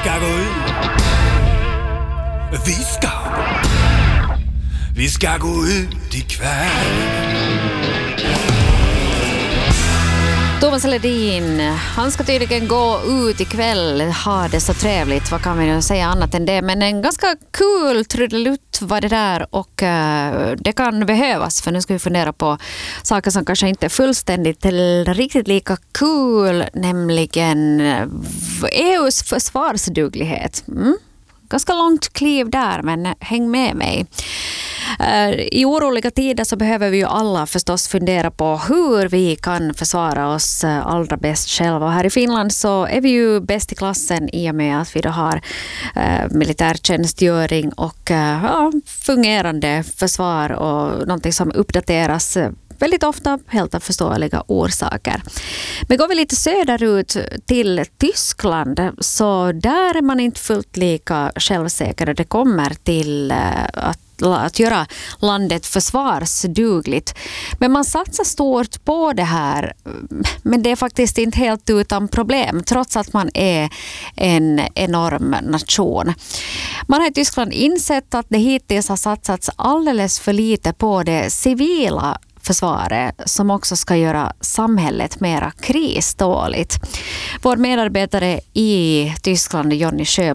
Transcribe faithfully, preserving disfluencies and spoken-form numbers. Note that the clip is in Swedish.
ska gå ut. Vi ska Vi ska gå ut ikväll. Thomas Ledin, han ska tydligen gå ut ikväll, ha det så trevligt, vad kan vi nu säga annat än det, men en ganska kul trudelutt var det där, och uh, det kan behövas, för nu ska vi fundera på saker som kanske inte är fullständigt eller riktigt lika kul, nämligen E U:s försvarsduglighet. Mm? Ganska långt kliv där, men häng med mig. I oroliga tider så behöver vi ju alla förstås fundera på hur vi kan försvara oss allra bäst själva. Och här i Finland så är vi ju bäst i klassen i och med att vi då har eh, militärtjänstgöring och eh, ja, fungerande försvar och någonting som uppdateras väldigt ofta, helt av förståeliga orsaker. Men går vi lite söderut till Tyskland, så där är man inte fullt lika självsäker. Det kommer till att att göra landet försvarsdugligt. Men man satsar stort på det här, men det är faktiskt inte helt utan problem, trots att man är en enorm nation. Man har i Tyskland insett att det hittills har satsats alldeles för lite på det civila försvaret, som också ska göra samhället mera kriståligt. Vår medarbetare i Tyskland, Jonny Sjö